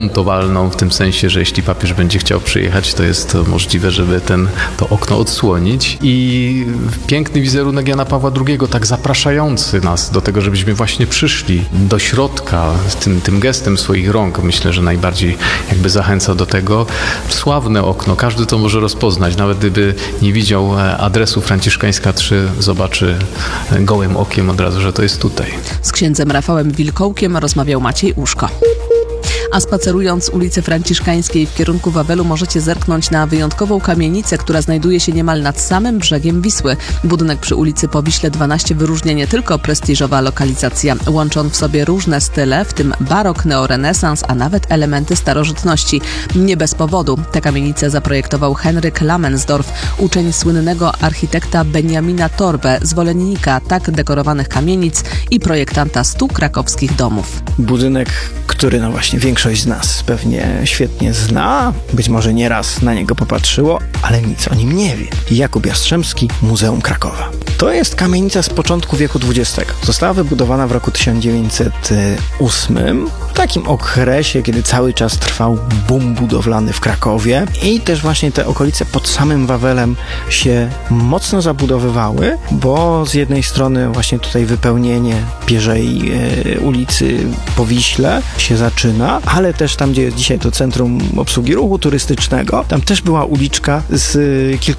remontowalną w tym sensie, że jeśli papież będzie chciał przyjechać, to jest możliwe, żeby to okno odsłonić. I piękny wizerunek Jana Pawła II, tak zapraszający nas do tego, żebyśmy właśnie przyszli do środka tym gestem swoich rąk. Myślę, że najbardziej jakby zachęca do tego. Sławne okno, każdy to może rozpoznać, nawet gdyby nie widział adresu Franciszkańska 3, zobaczy gołym okiem od razu, że to jest tutaj. Z księdzem Rafałem Wilkołkiem rozmawiał Maciej Uszko. A spacerując ulicy Franciszkańskiej w kierunku Wawelu możecie zerknąć na wyjątkową kamienicę, która znajduje się niemal nad samym brzegiem Wisły. Budynek przy ulicy Powiśle 12 wyróżnia nie tylko prestiżowa lokalizacja. Łączy on w sobie różne style, w tym barok, neorenesans, a nawet elementy starożytności. Nie bez powodu. Tę kamienicę zaprojektował Henryk Lamensdorf, uczeń słynnego architekta Benjamina Torbe, zwolennika tak dekorowanych kamienic i projektanta 100 krakowskich domów. Budynek, który właśnie większość z nas pewnie świetnie zna, być może nieraz na niego popatrzyło, ale nic o nim nie wie. Jakub Jastrzębski, Muzeum Krakowa. To jest kamienica z początku wieku XX. Została wybudowana w roku 1908, w takim okresie, kiedy cały czas trwał boom budowlany w Krakowie i też właśnie te okolice pod samym Wawelem się mocno zabudowywały, bo z jednej strony właśnie tutaj wypełnienie Pierzej ulicy Powiśle się zaczyna, ale też tam, gdzie jest dzisiaj to Centrum Obsługi Ruchu Turystycznego, tam też była uliczka z